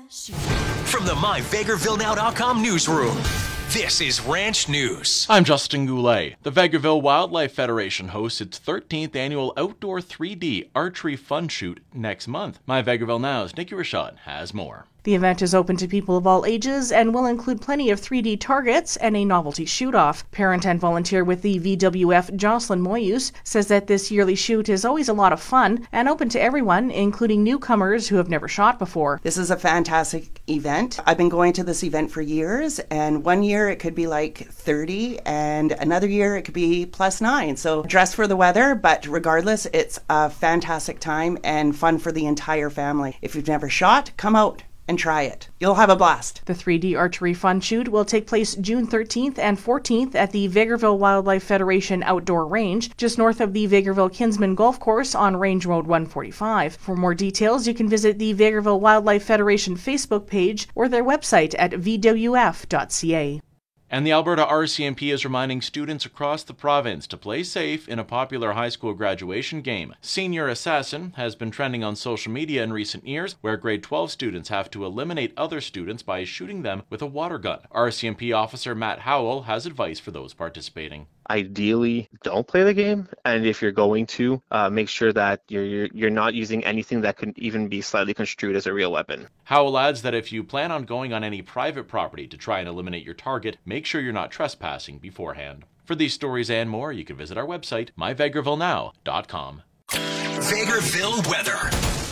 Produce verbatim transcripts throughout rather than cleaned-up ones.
From the my vegreville now dot com newsroom, this is Ranch News. I'm Justin Goulet. The Vegreville Wildlife Federation hosts its thirteenth annual Outdoor three D Archery Fun Shoot next month. My Vegreville Now's Nikki Rashad has more. The event is open to people of all ages and will include plenty of three D targets and a novelty shoot-off. Parent and volunteer with the V W F, Jocelyn Moyus, says that this yearly shoot is always a lot of fun and open to everyone, including newcomers who have never shot before. This is a fantastic event. I've been going to this event for years, and one year it could be like thirty, and another year it could be plus nine. So dress for the weather, but regardless, it's a fantastic time and fun for the entire family. If you've never shot, come out and try it. You'll have a blast. The three D Archery Fun Shoot will take place June thirteenth and fourteenth at the Vegreville Wildlife Federation Outdoor Range, just north of the Vegreville Kinsman Golf Course on Range Road one forty-five. For more details, you can visit the Vegreville Wildlife Federation Facebook page or their website at v w f dot c a. And the Alberta R C M P is reminding students across the province to play safe in a popular high school graduation game. Senior Assassin has been trending on social media in recent years, where grade twelve students have to eliminate other students by shooting them with a water gun. R C M P officer Matt Howell has advice for those participating. Ideally, don't play the game, and if you're going to, uh, make sure that you're, you're you're not using anything that could even be slightly construed as a real weapon. Howell adds that if you plan on going on any private property to try and eliminate your target, make sure you're not trespassing beforehand. For these stories and more, you can visit our website, my vegreville now dot com. Vegreville weather.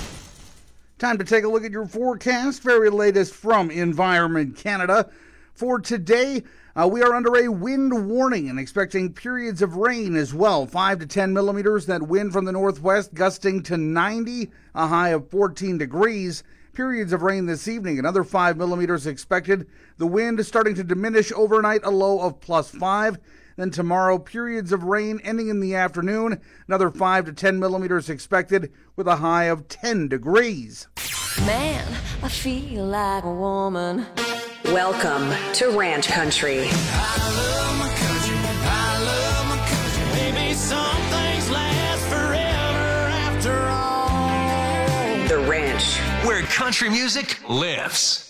Time to take a look at your forecast, very latest from Environment Canada. For today, uh, we are under a wind warning and expecting periods of rain as well. five to ten millimeters, that wind from the northwest gusting to ninety, a high of fourteen degrees. Periods of rain this evening, another five millimeters expected. The wind is starting to diminish overnight, a low of plus five. Then tomorrow, periods of rain ending in the afternoon, another five to ten millimeters expected with a high of ten degrees. Man, I feel like a woman. Welcome to Ranch Country. I love my country, I love my country. Maybe some things last forever after all. The Ranch, where country music lives.